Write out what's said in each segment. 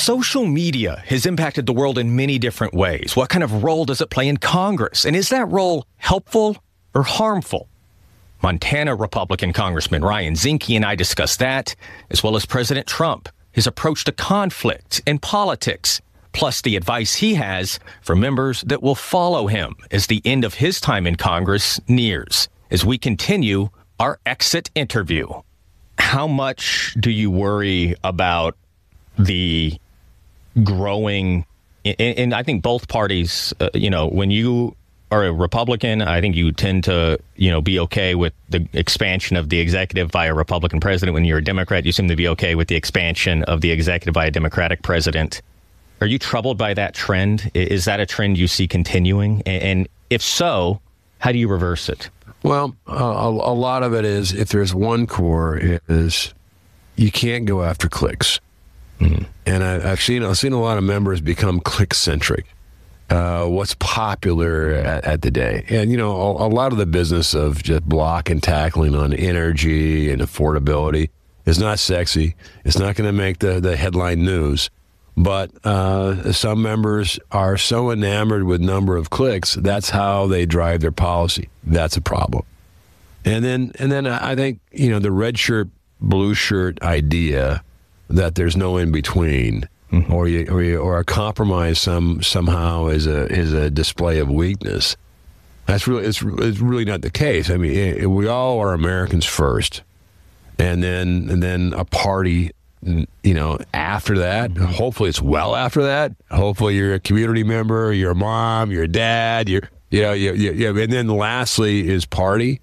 Social media has impacted the world in many different ways. What kind of role does it play in Congress? And is that role helpful or harmful? Montana Republican Congressman Ryan Zinke and I discussed that, as well as President Trump, his approach to conflict and politics, plus the advice he has for members that will follow him as the end of his time in Congress nears, as we continue our exit interview. How much do you worry about the growing, and I think both parties, when you are a Republican, I think you tend to, be okay with the expansion of the executive by a Republican president. When you're a Democrat, you seem to be okay with the expansion of the executive by a Democratic president. Are you troubled by that trend? Is that a trend you see continuing? And if so, how do you reverse it? Well, a lot of it is, if there's one core, is you can't go after clicks. Mm-hmm. And I've seen a lot of members become click-centric. What's popular at the day. And, a lot of the business of just block and tackling on energy and affordability is not sexy. It's not going to make the headline news. But some members are so enamored with number of clicks, that's how they drive their policy. That's a problem. And then I think, the red shirt, blue shirt idea that there's no in between, mm-hmm. or a compromise somehow is a display of weakness. It's really not the case. I mean, we all are Americans first, and then a party. After that, hopefully it's well after that. Hopefully you're a community member, you're a mom, you're a dad, and then lastly is party.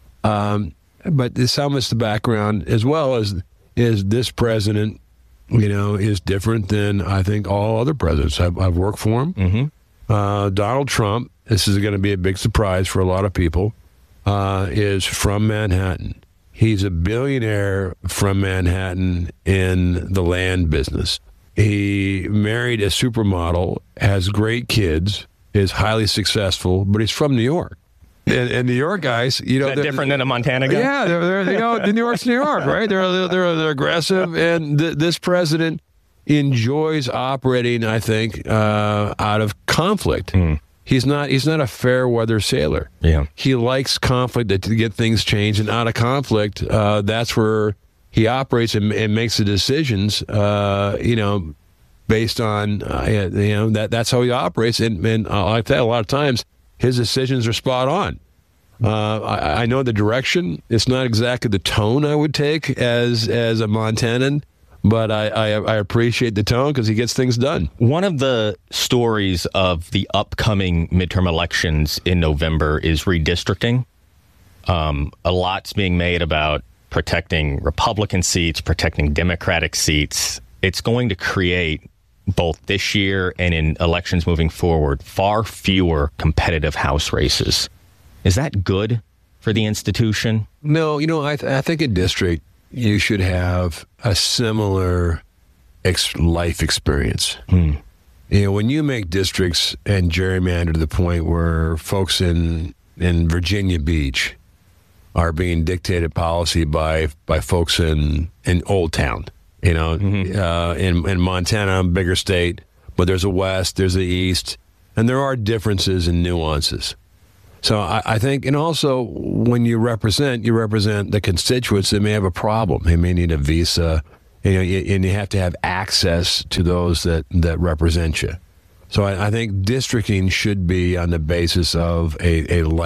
But some is the background as well as this president, is different than I think all other presidents. I've worked for him. Mm-hmm. Donald Trump, this is going to be a big surprise for a lot of people, is from Manhattan. He's a billionaire from Manhattan in the land business. He married a supermodel, has great kids, is highly successful, but he's from New York. And New York guys, is that different than a Montana guy? Yeah, they're New York's New York, right? They're aggressive, and this president enjoys operating, I think, out of conflict. Mm. He's not a fair weather sailor. Yeah. He likes conflict to get things changed, and out of conflict, that's where he operates and makes the decisions. Based on that's how he operates. And like that, a lot of times his decisions are spot on. I know the direction. It's not exactly the tone I would take as a Montanan. But I appreciate the tone because he gets things done. One of the stories of the upcoming midterm elections in November is redistricting. A lot's being made about protecting Republican seats, protecting Democratic seats. It's going to create, both this year and in elections moving forward, far fewer competitive House races. Is that good for the institution? No, I think a district, you should have a similar life experience. Mm. When you make districts and gerrymander to the point where folks in Virginia Beach are being dictated policy by folks in Old Town, mm-hmm. In Montana, a bigger state, but there's a West, there's the East, and there are differences and nuances. So I think, and also when you represent the constituents that may have a problem. They may need a visa, and you have to have access to those that represent you. So I think districting should be on the basis of a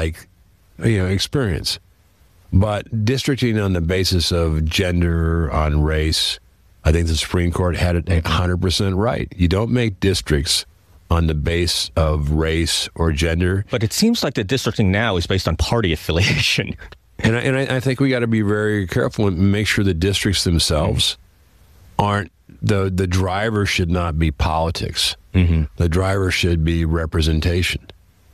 experience. But districting on the basis of gender, on race, I think the Supreme Court had it 100% right. You don't make districts on the base of race or gender. But it seems like the districting now is based on party affiliation. And I think we got to be very careful and make sure the districts themselves aren't, the driver should not be politics. Mm-hmm. The driver should be representation.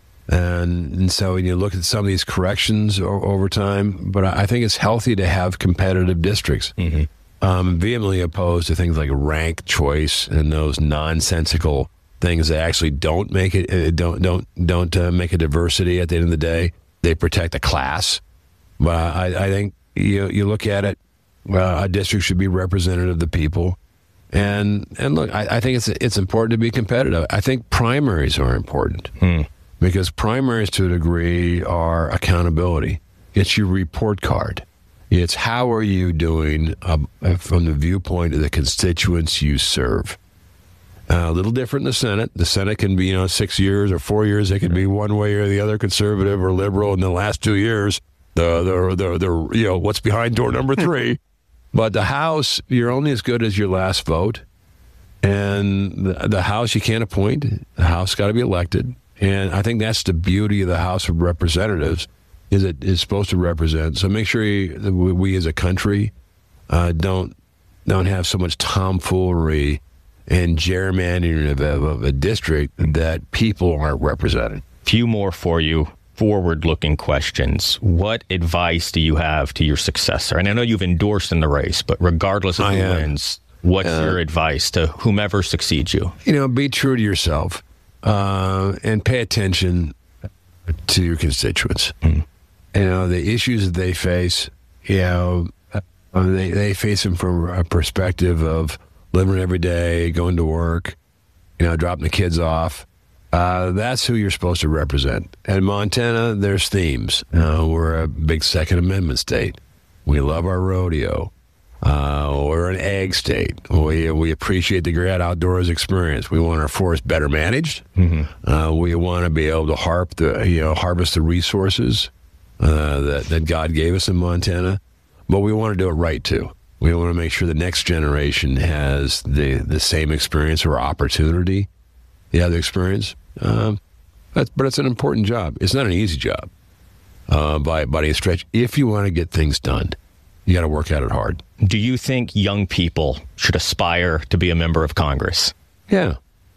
And so when you look at some of these corrections over time, but I think it's healthy to have competitive districts. Mm-hmm. Vehemently opposed to things like rank choice and those nonsensical things that actually don't make it don't make a diversity at the end of the day. They protect a class. But I think you look at it, a district should be representative of the people. And look, I think it's important to be competitive. I think primaries are important because primaries, to a degree, are accountability. It's your report card. It's how are you doing from the viewpoint of the constituents you serve. A little different in the Senate. The Senate can be 6 years or 4 years. It could be one way or the other, conservative or liberal. In the last 2 years, the what's behind door number 3. But the House, you're only as good as your last vote. And the House, you can't appoint. The House got to be elected. And I think that's the beauty of the House of Representatives, is it is supposed to represent. So make sure we as a country don't have so much tomfoolery and gerrymandering of a district that people aren't represented. Few more for you. Forward-looking questions. What advice do you have to your successor? And I know you've endorsed in the race, but regardless of who wins, what's your advice to whomever succeeds you? Be true to yourself and pay attention to your constituents. The issues that they face, they face them from a perspective of living every day, going to work, dropping the kids off. That's who you're supposed to represent. In Montana, there's themes. We're a big Second Amendment state. We love our rodeo. We're an ag state. We appreciate the great outdoors experience. We want our forest better managed. We want to be able to harvest the resources that God gave us in Montana. But we want to do it right, too. We want to make sure the next generation has the same experience or opportunity. The experience. But it's an important job. It's not an easy job by any stretch. If you want to get things done, you got to work at it hard. Do you think young people should aspire to be a member of Congress? Yeah.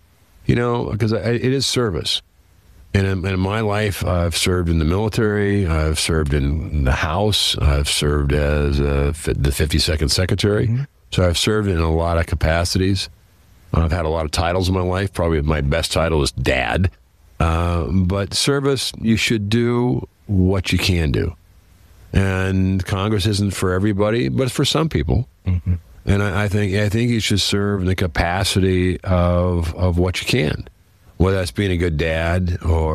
Because it is service. And in my life, I've served in the military. I've served in the House. I've served as the 52nd Secretary. So I've served in a lot of capacities. I've had a lot of titles in my life. Probably my best title is Dad. But service, you should do what you can do. And Congress isn't for everybody, but it's for some people. And I think you should serve in the capacity of what you can, whether that's being a good dad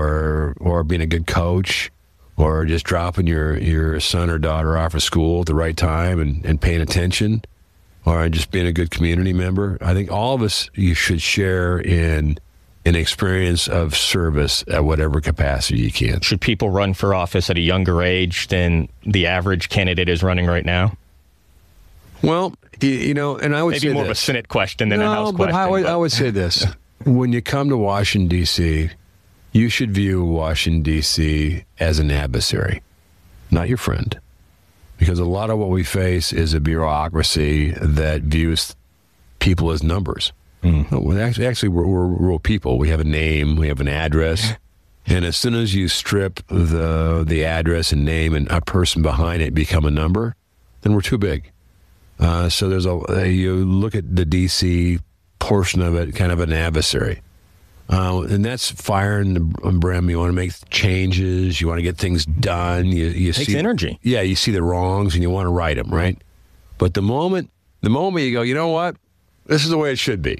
or being a good coach or just dropping your son or daughter off of school at the right time and paying attention, or just being a good community member. I think all of us, you should share in an experience of service at whatever capacity you can. Should people run for office at a younger age than the average candidate is running right now? Well, and I would say maybe more of a Senate question than a House question. I would say this. When you come to Washington, D.C., you should view Washington, D.C. as an adversary, not your friend. Because a lot of what we face is a bureaucracy that views people as numbers. Well, actually, we're real people. We have a name, we have an address, and as soon as you strip the address and name and a person behind it become a number, then we're too big. So you look at the D.C. portion of it, kind of an adversary. And that's fire and the brim. You want to make changes. You want to get things done. You takes energy. Yeah, you see the wrongs and you want to right them, right? But the moment you go, you know what? This is the way it should be.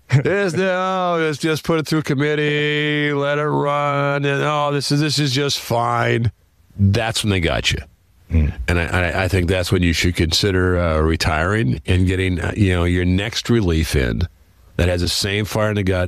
Let's just put it through committee, let it run, and this is just fine. That's when they got you. And I think that's when you should consider retiring and getting your next relief in that has the same fire in the gut.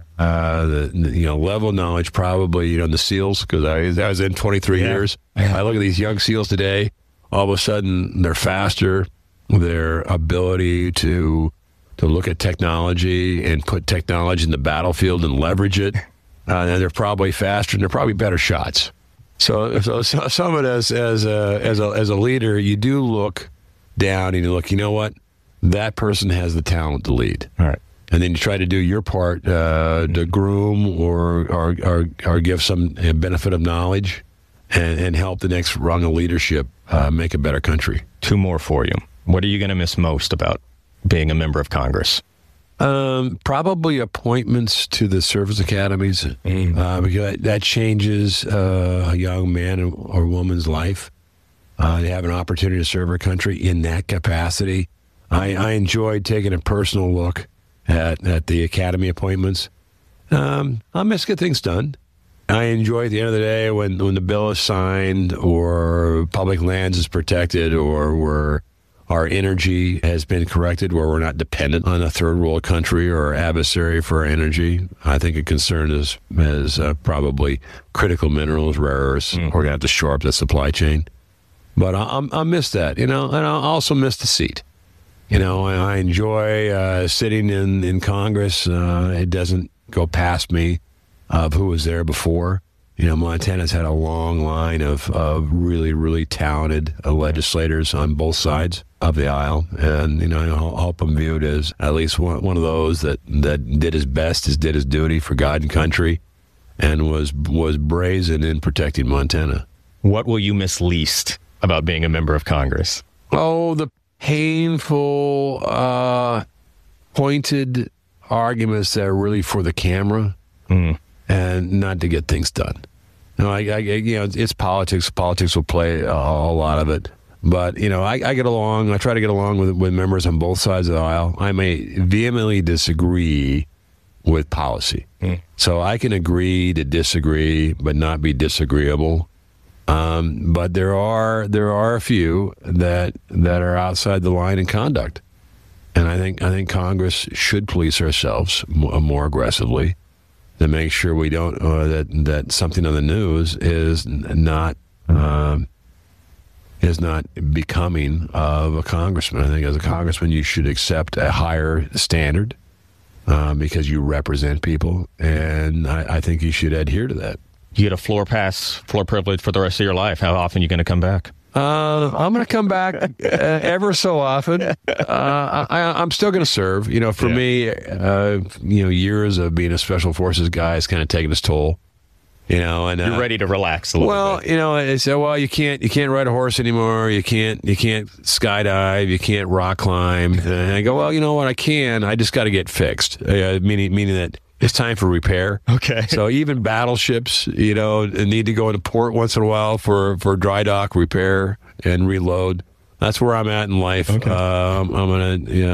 The level of knowledge, probably the SEALs, because I was in 23 years. I look at these young SEALs today. All of a sudden, they're faster. Their ability to look at technology and put technology in the battlefield and leverage it, and they're probably faster and they're probably better shots. So some of it as a leader, you do look down and you look. You know what? That person has the talent to lead. All right. And then you try to do your part to groom or give some benefit of knowledge and help the next rung of leadership make a better country. Two more for you. What are you going to miss most about being a member of Congress? Probably appointments to the service academies, because that changes a young man or woman's life. They have an opportunity to serve our country in that capacity. I enjoyed taking a personal look at the academy appointments. I miss get things done. I enjoy at the end of the day when the bill is signed or public lands is protected or where our energy has been corrected, where we're not dependent on a third world country or adversary for our energy. I think a concern is probably critical minerals, rare earths. We're going to have to shore up the supply chain. But I miss that, and I also miss the seat. I enjoy sitting in Congress. It doesn't go past me of who was there before. Montana's had a long line of really, really talented legislators on both sides of the aisle. And, I hope I'm viewed as at least one of those that did his best, did his duty for God and country, and was brazen in protecting Montana. What will you miss least about being a member of Congress? Oh, the painful, pointed arguments that are really for the camera. And not to get things done. It's politics. Politics will play a lot of it. But, I get along. I try to get along with members on both sides of the aisle. I may vehemently disagree with policy. So I can agree to disagree, but not be disagreeable. But there are a few that are outside the line in conduct. And I think Congress should police ourselves more aggressively to make sure we don't that something on the news is not becoming of a congressman. I think as a congressman you should accept a higher standard because you represent people, and I think you should adhere to that. You get a floor privilege for the rest of your life. How often are you going to come back? I'm going to come back ever so often. I'm still going to serve. For me, years of being a special forces guy has kind of taken its toll. And you're ready to relax a little bit. I said, well, you can't ride a horse anymore. You can't skydive. You can't rock climb. And I go, well, you know what? I can. I just got to get fixed. Meaning that it's time for repair. Okay. So even battleships, need to go into port once in a while for dry dock repair and reload. That's where I'm at in life. Okay. I'm going to